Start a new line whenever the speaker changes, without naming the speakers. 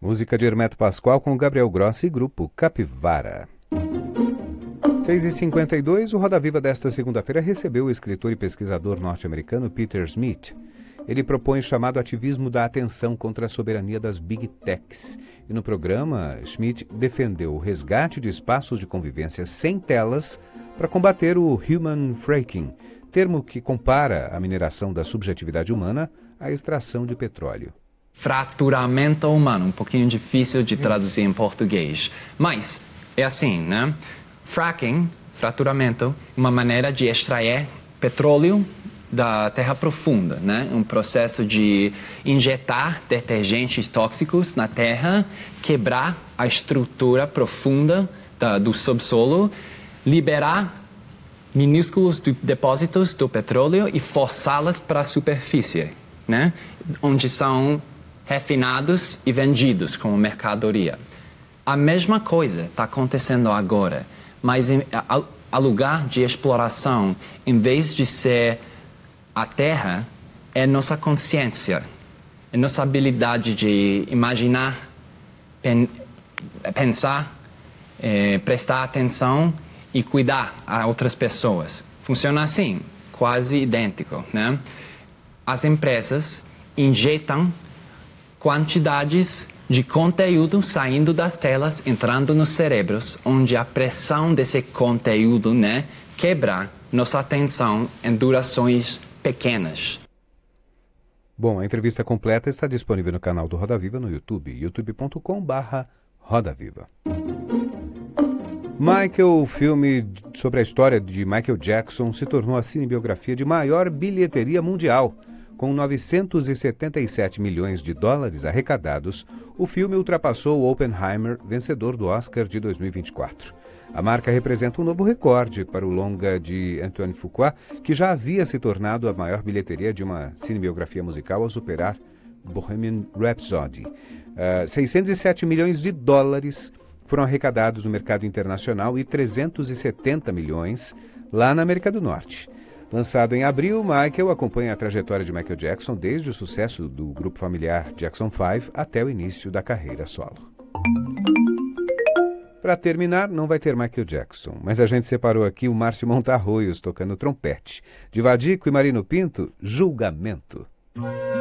Música de Hermeto Pascoal com Gabriel Grossi e grupo Capivara. 6h52, o Roda Viva desta segunda-feira recebeu o escritor e pesquisador norte-americano Peter Smith. Ele propõe o chamado ativismo da atenção contra a soberania das Big Techs. E no programa, Smith defendeu o resgate de espaços de convivência sem telas para combater o human fracking, termo que compara a mineração da subjetividade humana à extração de petróleo.
Fraturamento humano, um pouquinho difícil de traduzir em português. Mas é assim, né? Fracking, fraturamento, uma maneira de extrair petróleo da terra profunda, né? Um processo de injetar detergentes tóxicos na terra, quebrar a estrutura profunda do subsolo, liberar minúsculos depósitos do petróleo e forçá-las para a superfície, né? Onde são refinados e vendidos como mercadoria. A mesma coisa está acontecendo agora, mas a lugar de exploração, em vez de ser a terra, é nossa consciência, é nossa habilidade de imaginar, pensar, prestar atenção e cuidar a outras pessoas. Funciona assim, quase idêntico, né? As empresas injetam quantidades de conteúdo saindo das telas, entrando nos cérebros, onde a pressão desse conteúdo, né, quebra nossa atenção em durações pequenas.
Bom, a entrevista completa está disponível no canal do Roda Viva no YouTube, youtube.com/rodaviva. Michael, o filme sobre a história de Michael Jackson, se tornou a cinebiografia de maior bilheteria mundial. Com 977 milhões de dólares arrecadados, o filme ultrapassou o Oppenheimer, vencedor do Oscar de 2024. A marca representa um novo recorde para o longa de Antoine Fuqua, que já havia se tornado a maior bilheteria de uma cinebiografia musical ao superar Bohemian Rhapsody. 607 milhões de dólares foram arrecadados no mercado internacional e 370 milhões lá na América do Norte. Lançado em abril, Michael acompanha a trajetória de Michael Jackson desde o sucesso do grupo familiar Jackson 5 até o início da carreira solo. Para terminar, não vai ter Michael Jackson, mas a gente separou aqui o Márcio Montarroios tocando trompete. De Vadico e Marino Pinto, Julgamento.